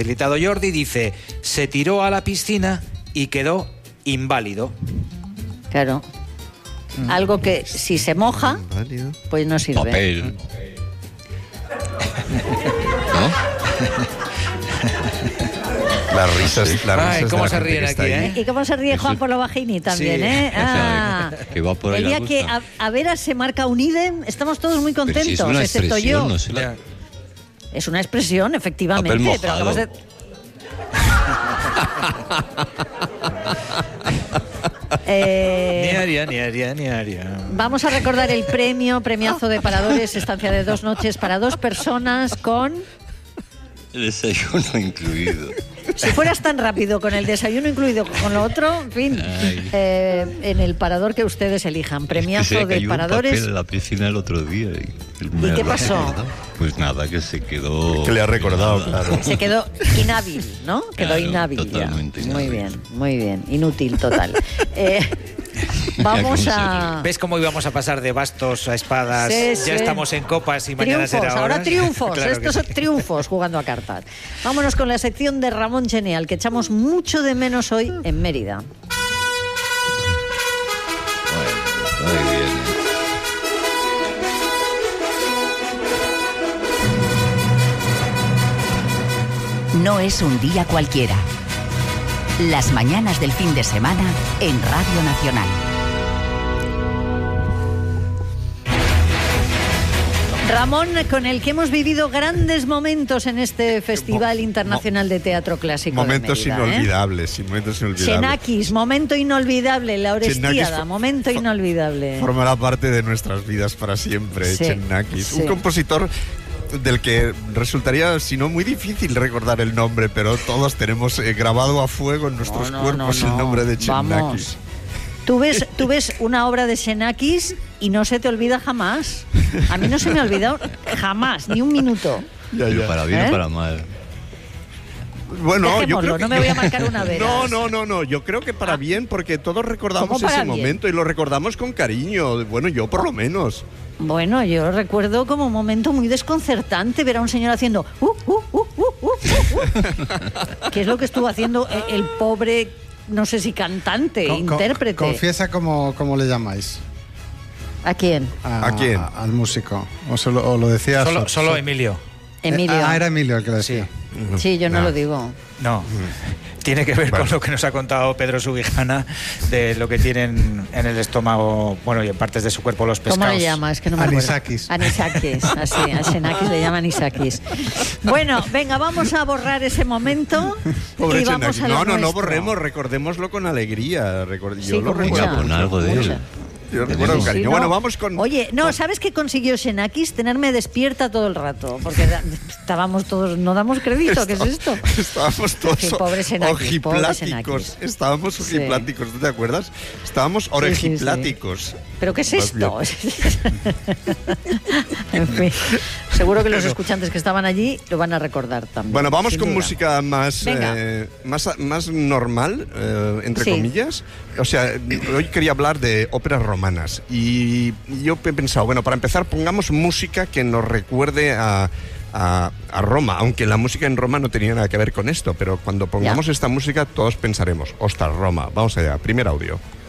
facilitado Jordi, dice: se tiró a la piscina y quedó inválido. Claro. Algo que si se moja, pues no sirve. Papel. ¿No? Las risas. Ay, cómo se ríen aquí, ¿eh? ¿Y cómo se ríe Juan por lo bajini también, Sí. eh? Que va por ahí el día la que cosa. a Veras se marca un idem, estamos todos muy Pero contentos, si es una excepto yo. expresión, no sé la... Es una expresión, efectivamente. Papel Pero mojado. acabas de... Ni haría. Vamos a recordar el premiazo de Paradores, estancia de 2 noches para 2 personas con... El desayuno incluido. Si fueras tan rápido con el desayuno incluido con lo otro, en fin, en el parador que ustedes elijan. Premiazo se de cayó Paradores. un papel en la piscina el otro día. ¿Y qué pasó? Pues nada, que se quedó... Que le ha recordado, claro. Se quedó inhábil, ¿no? Quedó Claro, inhábil ya. totalmente inhábil. Muy bien. Inútil total. Vamos a... ¿Ves cómo íbamos a pasar de bastos a espadas? Sí, ya sí. estamos en copas y mañana Triunfos, será ahora horas. triunfos. Claro que Estos son sí. triunfos jugando a cartas. Vámonos con la sección de Ramón Genial, que echamos mucho de menos hoy en Mérida. Bueno, muy bien. No es un día cualquiera. Las mañanas del fin de semana en Radio Nacional. Ramón, con el que hemos vivido grandes momentos en este Festival Internacional de Teatro Clásico Momentos de Mérida, inolvidables, momentos inolvidables. Xenakis, momento inolvidable. La Orestiada, Xenakis momento inolvidable. Formará parte de nuestras vidas para siempre, Sí, Xenakis. sí. Un compositor del que resultaría, si no muy difícil recordar el nombre, pero todos tenemos grabado a fuego en nuestros cuerpos el nombre de Xenakis. Vamos. Tú ves una obra de Xenakis y no se te olvida jamás. A mí no se me ha olvidado jamás, ni un minuto. Pero para bien ¿Eh? o para mal. Bueno, yo Dejémoslo, creo que no me voy a marcar una vez. No, yo creo que para bien, porque todos recordamos ¿Cómo para ese bien? momento y lo recordamos con cariño. Bueno, yo por lo menos. Bueno, yo recuerdo como un momento muy desconcertante ver a un señor haciendo que es lo que estuvo haciendo el pobre, no sé si cantante, intérprete. Confiesa cómo le llamáis. ¿A quién? ¿A quién? Al músico. O lo decía Solo Emilio. Emilio. Era Emilio el que lo decía. Sí, yo no lo digo. No. Tiene que ver con lo que nos ha contado Pedro Subijana de lo que tienen en el estómago, bueno, y en partes de su cuerpo los pescados. ¿Cómo le llama? Es que no me acuerdo. Anisakis, así, a Xenakis le llaman anisakis. Bueno, venga, vamos a borrar ese momento Pobre y vamos Xenakis. a lo No nuestro. borremos, recordémoslo con alegría. Sí, Yo lo con recuerdo. mucha, Con algo de mucha. él. Yo recuerdo con cariño. Sí, Bueno, no. vamos con... Oye, no, ¿sabes qué consiguió Xenakis? Tenerme despierta todo el rato, porque estábamos todos, no damos crédito, ¿qué es esto? Estábamos todos Sí, pobre Xenakis, pobre ojipláticos. Xenakis. Estábamos Sí. ojipláticos, ¿tú te acuerdas? Estábamos orejipláticos. ¿Pero qué es Más esto? bien. En fin, seguro que los escuchantes que estaban allí lo van a recordar también. Bueno, vamos sin con duda. música más, Venga. más normal, entre Sí. comillas. O sea, hoy quería hablar de óperas romanas. Y yo he pensado, bueno, para empezar, pongamos música que nos recuerde a Roma, aunque la música en Roma no tenía nada que ver con esto, pero cuando pongamos esta música todos pensaremos, ostras, Roma. Vamos allá, primer audio.